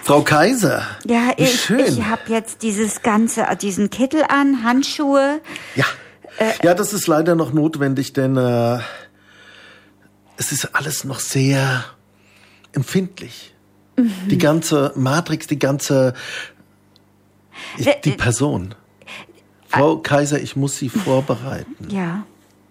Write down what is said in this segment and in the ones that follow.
Frau Kaiser. Ja, wie schön. Ich habe jetzt diesen Kittel an, Handschuhe. Ja. Ja, das ist leider noch notwendig, denn es ist alles noch sehr empfindlich. Die ganze Matrix, die Person. Frau Kaiser, ich muss Sie vorbereiten. Ja.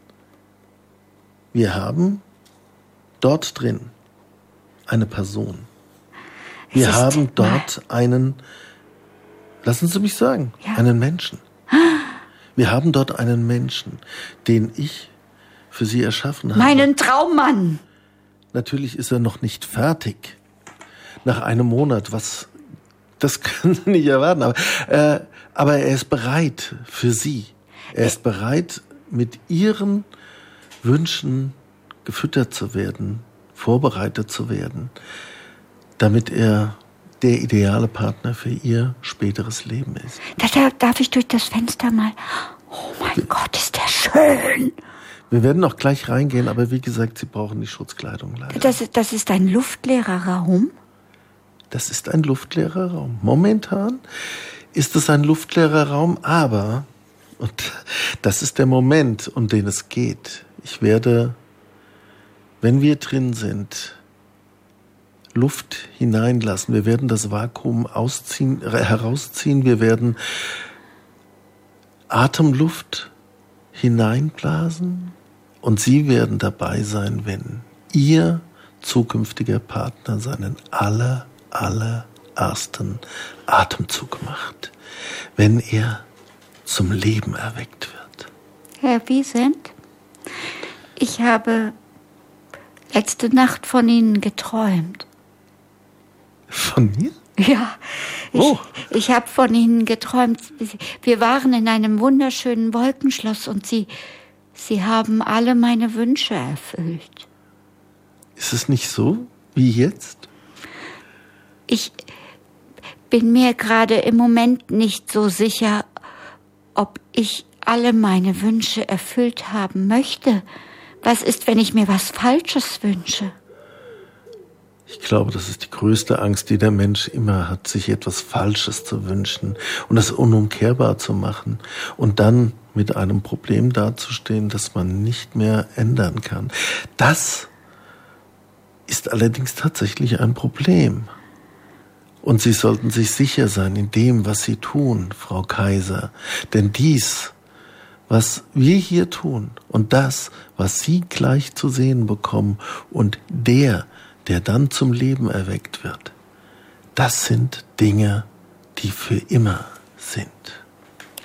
Wir haben dort drin eine Person. Wir haben dort lassen Sie mich sagen, einen Menschen. Wir haben dort einen Menschen, den ich für Sie erschaffen habe. Meinen Traummann. Natürlich ist er noch nicht fertig. Nach einem Monat, das können Sie nicht erwarten. Aber er ist bereit für Sie. Er ist bereit, mit Ihren Wünschen gefüttert zu werden, vorbereitet zu werden, damit er der ideale Partner für Ihr späteres Leben ist. Darf ich durch das Fenster mal? Oh mein Gott, ist der schön. Wir werden auch gleich reingehen, aber wie gesagt, Sie brauchen die Schutzkleidung leider. Das ist ein luftleerer Raum? Das ist ein luftleerer Raum. Momentan ist es ein luftleerer Raum, aber, und das ist der Moment, um den es geht, ich werde, wenn wir drin sind, Luft hineinlassen. Wir werden das Vakuum herausziehen. Wir werden Atemluft hineinblasen und Sie werden dabei sein, wenn Ihr zukünftiger Partner seinen allerersten Atemzug macht, wenn er zum Leben erweckt wird. Herr Wiesent, ich habe letzte Nacht von Ihnen geträumt. Von mir? Ja, ich habe von Ihnen geträumt. Wir waren in einem wunderschönen Wolkenschloss und Sie haben alle meine Wünsche erfüllt. Ist es nicht so wie jetzt? Ich bin mir gerade im Moment nicht so sicher, ob ich alle meine Wünsche erfüllt haben möchte. Was ist, wenn ich mir was Falsches wünsche? Ich glaube, das ist die größte Angst, die der Mensch immer hat, sich etwas Falsches zu wünschen und das unumkehrbar zu machen und dann mit einem Problem dazustehen, das man nicht mehr ändern kann. Das ist allerdings tatsächlich ein Problem. Und Sie sollten sich sicher sein in dem, was Sie tun, Frau Kaiser. Denn dies, was wir hier tun und das, was Sie gleich zu sehen bekommen und der dann zum Leben erweckt wird, das sind Dinge, die für immer sind.